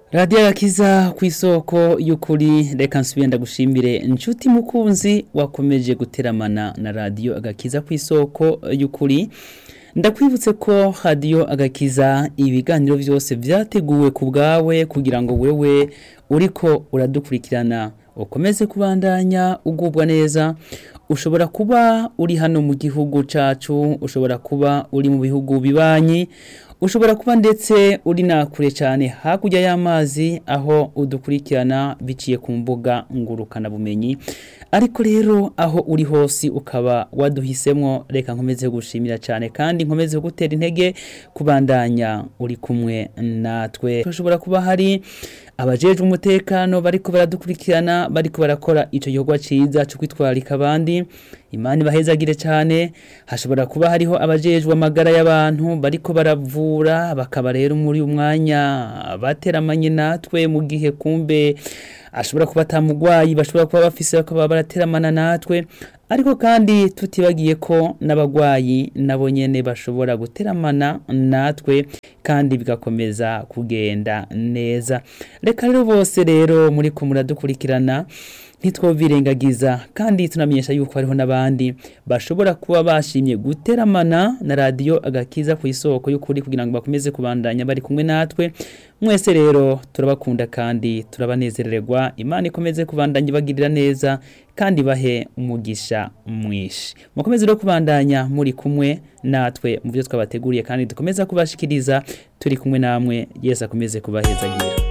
Radio Agakiza kw'isoko y'ukuri reka nsubire ndagushimire nshuti mukunzi wakomeje guteramana na Radio Agakiza kw'isoko y'ukuri ndakwibutse ko Radio Agakiza ibiganiro vyose vyateguwe ku bwawe kugira ngo wewe uriko uradukurikirana ukomeze kubandanya ugubwa neza. Ushobora kuba uri hano mu gihugu cacu, ushobora kuba uri mu bihugu bibanyi, ushobora kuba ndetse uri nakure cyane hakurya y'amazi aho udukurikirana biciye ku mbuga ngurukana bumenyi. Ariko rero aho uri hose ukaba waduhisemwo, reka nkomeze gushimira cyane kandi nkomeze gutera intege kubandanya uri kumwe natwe. Ushobora kuba hari abajejwe umutekano bariko baradukurikirana, bariko barakora ico gikorwa ciza cyo kwitwarika abandi. Imana bahezagire cyane. Hashobora kuba hariho abajejwe amagara y'abantu bariko baravura, bakaba rero muri umwanya bateramanye natwe mu gihe kumbe ashobora kuba atamugwayi bashobora kuba bafise bakaba barateramana natwe. Ariko kandi tutibagiye ko n'abagwayi nabo nyene bashobora guteramana natwe kandi bigakomeza kugenda neza. Reka rero bose rero muri ko muradukurikirana ntitwovirengagiza kandi tunamenyesha yuko hariho n'abandi bashobora kuba bashimye guteramana na Radio Agakiza ku isoko y'ukuri kugira ngo bakomeze kubandanya bari kumwe natwe. Mwese rero turabakunda kandi turabanezererwa. Imana ikomeze kubandanya bagirira neza kandi bahe umugisha mwishi. Mukomeze rero kubandanya muri kumwe natwe mu byo twabateguriye kandi dukomeza kubashikiriza turi kumwe namwe. Yesu akomeze kubahezagira.